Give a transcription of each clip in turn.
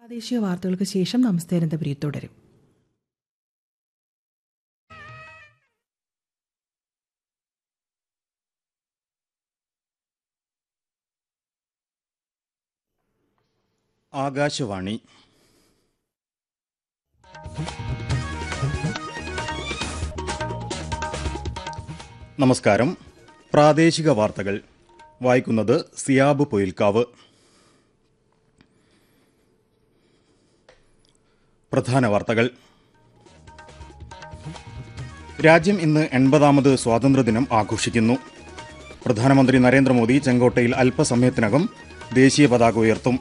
പ്രാദേശിക വാർത്തകൾക്ക് ശേഷം നമസ്തേ അനന്തപുരി തുടരും. ആകാശവാണി. നമസ്കാരം. പ്രാദേശിക വാർത്തകൾ വായിക്കുന്നത് സിയാബ് പൊയിൽക്കാവ്. പ്രധാന വാർത്തകൾ. രാജ്യം ഇന്ന് 80ാമത് സ്വാതന്ത്ര്യദിനം ആഘോഷിക്കുന്നു. പ്രധാനമന്ത്രി നരേന്ദ്രമോദി ചെങ്കോട്ടയിൽ അല്പസമയത്തിനകം ദേശീയ പതാക ഉയർത്തും.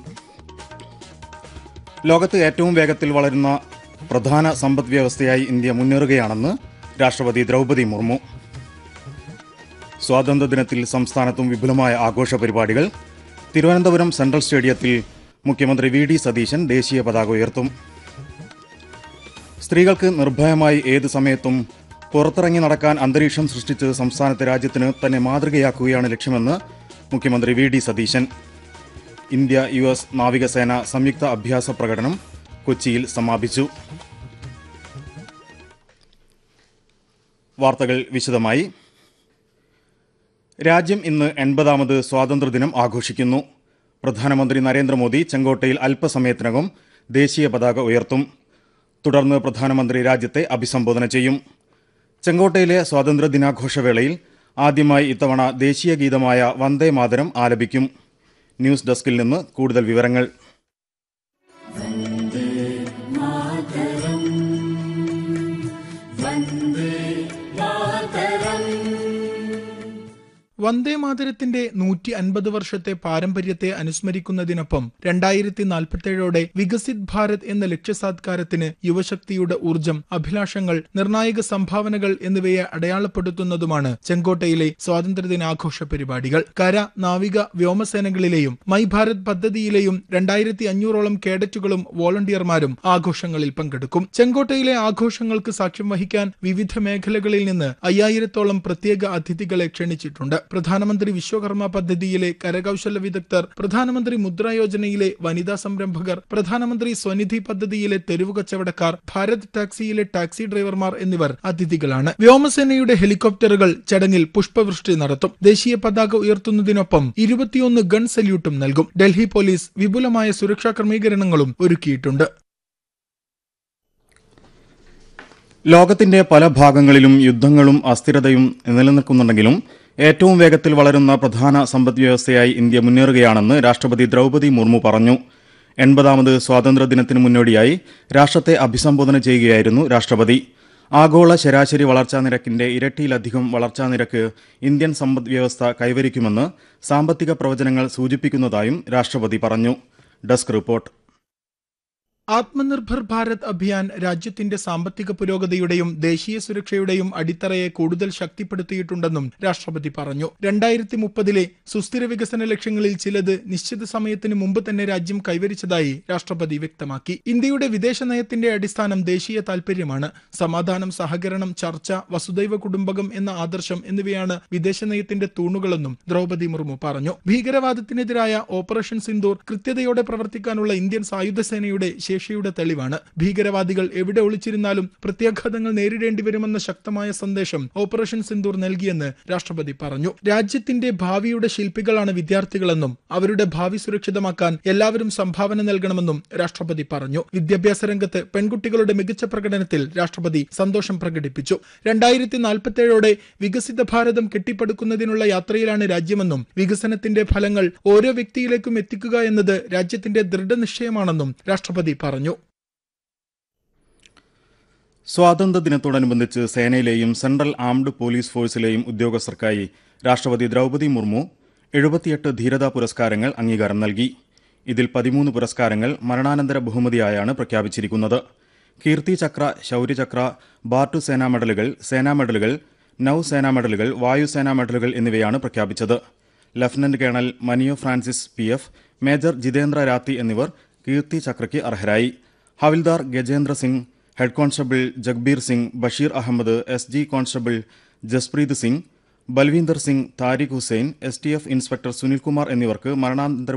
ലോകത്ത് ഏറ്റവും വേഗത്തിൽ വളരുന്ന പ്രധാന സമ്പദ് വ്യവസ്ഥയായി ഇന്ത്യ മുന്നേറുകയാണെന്ന് രാഷ്ട്രപതി ദ്രൗപദി മുർമു. സ്വാതന്ത്ര്യദിനത്തിൽ സംസ്ഥാനത്തും വിപുലമായ ആഘോഷ പരിപാടികൾ. തിരുവനന്തപുരം സെൻട്രൽ സ്റ്റേഡിയത്തിൽ മുഖ്യമന്ത്രി വി ഡി സതീശൻ ദേശീയ പതാക ഉയർത്തും. സ്ത്രീകൾക്ക് നിർഭയമായി ഏത് സമയത്തും പുറത്തിറങ്ങി നടക്കാൻ അന്തരീക്ഷം സൃഷ്ടിച്ച് സംസ്ഥാനത്തെ രാജ്യത്തിന് തന്നെ മാതൃകയാക്കുകയാണ് ലക്ഷ്യമെന്ന് മുഖ്യമന്ത്രി V D Satheesan. India US നാവികസേന സംയുക്ത അഭ്യാസ പ്രകടനം കൊച്ചിയിൽ സമാപിച്ചു. വാർത്തകൾ വിശദമായി. രാജ്യം ഇന്ന് 80ാമത് സ്വാതന്ത്ര്യദിനം ആഘോഷിക്കുന്നു. പ്രധാനമന്ത്രി നരേന്ദ്രമോദി ചെങ്കോട്ടയിൽ അല്പസമയത്തിനകം ദേശീയ പതാക ഉയർത്തും. തുടർന്ന് പ്രധാനമന്ത്രി രാജ്യത്തെ അഭിസംബോധന ചെയ്യും. ചെങ്കോട്ടയിലെ സ്വാതന്ത്ര്യദിനാഘോഷവേളയിൽ ആദ്യമായി ഇത്തവണ ദേശീയ ഗീതമായ വന്ദേ മാതരം ആലപിക്കും. ന്യൂസ് ഡെസ്കിൽ നിന്ന് കൂടുതൽ വിവരങ്ങൾ. വന്ദേമാതരത്തിന്റെ 150 വർഷത്തെ പാരമ്പര്യത്തെ അനുസ്മരിക്കുന്നതിനൊപ്പം 2047 വികസിത് ഭാരത് എന്ന ലക്ഷ്യസാത്കാരത്തിന് യുവശക്തിയുടെ ഊർജ്ജം, അഭിലാഷങ്ങൾ, നിർണായക സംഭാവനകൾ എന്നിവയെ അടയാളപ്പെടുത്തുന്നതുമാണ് ചെങ്കോട്ടയിലെ സ്വാതന്ത്ര്യദിനാഘോഷ പരിപാടികൾ. കര, നാവിക, വ്യോമസേനകളിലെയും മൈ ഭാരത് പദ്ധതിയിലെയും 2500ഓളം കേഡറ്റുകളും വോളണ്ടിയർമാരും ആഘോഷങ്ങളിൽ പങ്കെടുക്കും. ചെങ്കോട്ടയിലെ ആഘോഷങ്ങൾക്ക് സാക്ഷ്യം വഹിക്കാൻ വിവിധ മേഖലകളിൽ നിന്ന് 5000ഓളം പ്രത്യേക അതിഥികളെ ക്ഷണിച്ചിട്ടുണ്ട്. പ്രധാനമന്ത്രി വിശ്വകർമ്മ പദ്ധതിയിലെ കരകൌശല വിദഗ്ധർ, പ്രധാനമന്ത്രി മുദ്ര യോജനയിലെ വനിതാ സംരംഭകർ, പ്രധാനമന്ത്രി സ്വനിധി പദ്ധതിയിലെ തെരുവു കച്ചവടക്കാർ, ഭാരത് ടാക്സിയിലെ ടാക്സി ഡ്രൈവർമാർ എന്നിവർ അതിഥികളാണ്. വ്യോമസേനയുടെ ഹെലികോപ്റ്ററുകൾ ചടങ്ങിൽ പുഷ്പവൃഷ്ടി നടത്തും. ദേശീയ പതാക ഉയർത്തുന്നതിനൊപ്പം 21 ഗൺ സല്യൂട്ടും നൽകും. ഡൽഹി പോലീസ് വിപുലമായ സുരക്ഷാ ക്രമീകരണങ്ങളും ഒരുക്കിയിട്ടുണ്ട്. ലോകത്തിന്റെ പല ഭാഗങ്ങളിലും യുദ്ധങ്ങളും അസ്ഥിരതയും നിലനിൽക്കുന്നുണ്ടെങ്കിലും ഏറ്റവും വേഗത്തിൽ വളരുന്ന പ്രധാന സമ്പദ് വ്യവസ്ഥയായി ഇന്ത്യ മുന്നേറുകയാണെന്ന് രാഷ്ട്രപതി ദ്രൗപദി മുർമു പറഞ്ഞു. 80ാമത് സ്വാതന്ത്ര്യദിനത്തിന് മുന്നോടിയായി രാഷ്ട്രത്തെ അഭിസംബോധന ചെയ്യുകയായിരുന്നു രാഷ്ട്രപതി. ആഗോള ശരാശരി വളർച്ചാ നിരക്കിന്റെ ഇരട്ടിയിലധികം വളർച്ചാ നിരക്ക് ഇന്ത്യൻ സമ്പദ് വ്യവസ്ഥ കൈവരിക്കുമെന്ന് സാമ്പത്തിക പ്രവചനങ്ങൾ സൂചിപ്പിക്കുന്നതായും രാഷ്ട്രപതി പറഞ്ഞു. Desk report. ആത്മനിർഭർ ഭാരത് അഭിയാൻ രാജ്യത്തിന്റെ സാമ്പത്തിക പുരോഗതിയുടെയും ദേശീയ സുരക്ഷയുടെയും അടിത്തറയെ കൂടുതൽ ശക്തിപ്പെടുത്തിയിട്ടുണ്ടെന്നും രാഷ്ട്രപതി പറഞ്ഞു. 2030 സുസ്ഥിര വികസന ലക്ഷ്യങ്ങളിൽ ചിലത് നിശ്ചിത സമയത്തിന് മുമ്പ് തന്നെ രാജ്യം കൈവരിച്ചതായി രാഷ്ട്രപതി വ്യക്തമാക്കി. ഇന്ത്യയുടെ വിദേശ നയത്തിന്റെ അടിസ്ഥാനം ദേശീയ താൽപര്യമാണ്. സമാധാനം, സഹകരണം, ചർച്ച, വസുദൈവ കുടുംബകം എന്ന ആദർശം എന്നിവയാണ് വിദേശ നയത്തിന്റെ തൂണുകളെന്നും ദ്രൗപദി മുർമു പറഞ്ഞു. ഭീകരവാദത്തിനെതിരായ ഓപ്പറേഷൻ സിന്ദൂർ കൃത്യതയോടെ പ്രവർത്തിക്കാനുള്ള ഇന്ത്യൻ സായുധ സേനയുടെ ശേഷിയുടെ തെളിവാണ്. ഭീകരവാദികൾ എവിടെ ഒളിച്ചിരുന്നാലും പ്രത്യാഘാതങ്ങൾ നേരിടേണ്ടി വരുമെന്ന ശക്തമായ സന്ദേശം ഓപ്പറേഷൻ സിന്ദൂർ നൽകിയെന്ന് രാഷ്ട്രപതി പറഞ്ഞു. രാജ്യത്തിന്റെ ഭാവിയുടെ ശില്പികളാണ് വിദ്യാർത്ഥികളെന്നും അവരുടെ ഭാവി സുരക്ഷിതമാക്കാൻ എല്ലാവരും സംഭാവന നൽകണമെന്നും രാഷ്ട്രപതി പറഞ്ഞു. വിദ്യാഭ്യാസ രംഗത്ത് പെൺകുട്ടികളുടെ മികച്ച പ്രകടനത്തിൽ രാഷ്ട്രപതി സന്തോഷം പ്രകടിപ്പിച്ചു. 2047 വികസിത ഭാരതം കെട്ടിപ്പടുക്കുന്നതിനുള്ള യാത്രയിലാണ് രാജ്യമെന്നും വികസനത്തിന്റെ ഫലങ്ങൾ ഓരോ വ്യക്തിയിലേക്കും എത്തിക്കുക എന്നത് രാജ്യത്തിന്റെ ദൃഢനിശ്ചയമാണെന്നും രാഷ്ട്രപതി പറഞ്ഞു. സ്വാതന്ത്ര്യദിനത്തോടനുബന്ധിച്ച് സേനയിലെയും സെൻട്രൽ ആംഡ് പോലീസ് ഫോഴ്സിലെയും ഉദ്യോഗസ്ഥർക്കായി രാഷ്ട്രപതി ദ്രൗപദി മുർമു 78 ധീരതാ പുരസ്കാരങ്ങൾ അംഗീകാരം നൽകി. ഇതിൽ 13 പുരസ്കാരങ്ങൾ മരണാനന്തര ബഹുമതിയായാണ് പ്രഖ്യാപിച്ചിരിക്കുന്നത്. കീർത്തി ചക്ര, ശൌര്യചക്ര, ബാർ സേനാ മെഡലുകൾ, നൌസേനാ മെഡലുകൾ, വായുസേനാ മെഡലുകൾ എന്നിവയാണ് പ്രഖ്യാപിച്ചത്. Lieutenant colonel മനിയോ Francis PF, major Jitendra Rathi എന്നിവർ കീർത്തി ചക്രയ്ക്ക് അർഹരായി. ഹവിൽദാർ Gajendra Singh, head constable Jagbir Singh, Basheer Ahmed, SG constable Jasprit Singh, Balvinder Singh, Tariq Hussain, STF inspector Sunilkumar എന്നിവർക്ക് മരണാനന്തര